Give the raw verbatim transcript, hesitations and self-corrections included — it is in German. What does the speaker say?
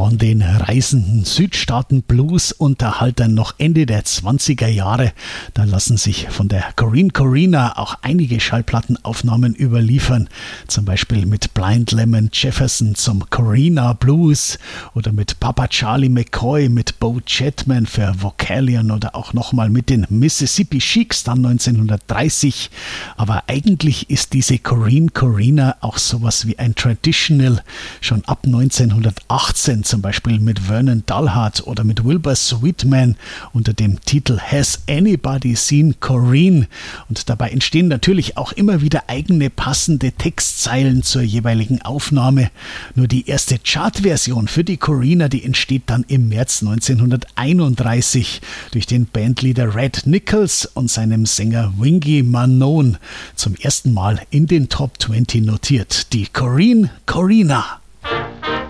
von den reisenden Südstaaten-Blues-Unterhaltern noch Ende der zwanziger Jahre. Da lassen sich von der Corinne Corina auch einige Schallplattenaufnahmen überliefern. Zum Beispiel mit Blind Lemon Jefferson zum Corina Blues oder mit Papa Charlie McCoy, mit Bo Chatman für Vocalion oder auch nochmal mit den Mississippi Sheiks dann neunzehnhundertdreißig. Aber eigentlich ist diese Corinne Corina auch sowas wie ein Traditional. Schon ab neunzehnhundertachtzehn zum Beispiel mit Vernon Dalhart oder mit Wilbur Sweetman unter dem Titel Has Anybody Seen Corinne? Und dabei entstehen natürlich auch immer wieder eigene passende Textzeilen zur jeweiligen Aufnahme. Nur die erste Chartversion für die Corina, die entsteht dann im März neunzehnhunderteinunddreißig durch den Bandleader Red Nichols und seinem Sänger Wingy Manone. Zum ersten Mal in den Top zwanzig notiert. Die Corinne Corina.